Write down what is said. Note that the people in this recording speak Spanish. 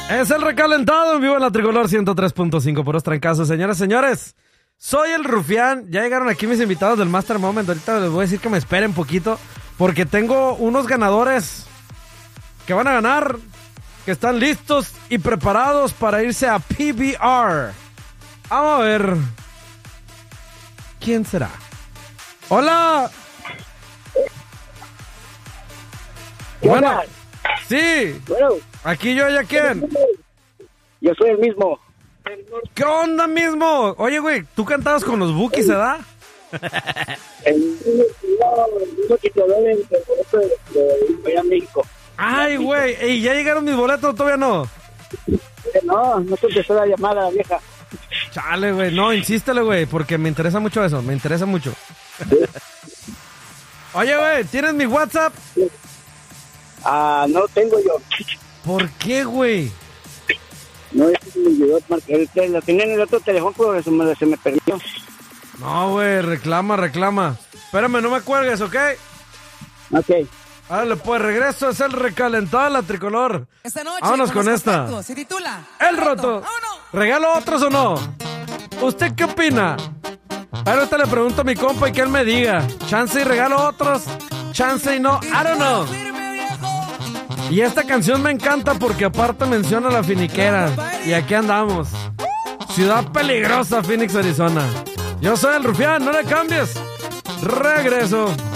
Es el recalentado en vivo en la Tricolor 103.5 por los trancazos. Señoras, señores, soy el Rufián. Ya llegaron aquí mis invitados del Master Moment. Ahorita les voy a decir que me esperen poquito porque tengo unos ganadores que van a ganar, que están listos y preparados para irse a PBR. Vamos a ver quién será. ¡Hola! Bueno, sí. Bueno, Aquí yo, ¿ya quién? yo soy el mismo. ¿Qué onda mismo? Oye, güey, tú cantabas con los Bukis, ¿verdad? El mismo que te doy en el boleto de México. Ay, güey, ¿y ya llegaron mis boletos? ¿Todavía no? No contestó la llamada, la vieja. Chale, güey, no, insístele, güey, porque me interesa mucho eso, me interesa mucho. Oye, güey, ¿tienes mi WhatsApp? No tengo yo. ¿Por qué, güey? No, es que me llegó, la tenía en el otro teléfono, pero se me perdió. No, güey, reclama. Espérame, no me cuelgues, ¿ok? Ok. Árale, pues, regreso, es el recalentado de la Tricolor. Esta noche, vámonos con esta. Contacto, se titula El Roto. ¡Vámonos! ¿Regalo otros o no? ¿Usted qué opina? Ahorita le pregunto a mi compa y que él me diga. Chance y regalo otros, chance y no, I don't know. Y esta canción me encanta porque aparte menciona la finiquera. Y aquí andamos. Ciudad peligrosa, Phoenix, Arizona. Yo soy el Rufián, no le cambies. Regreso.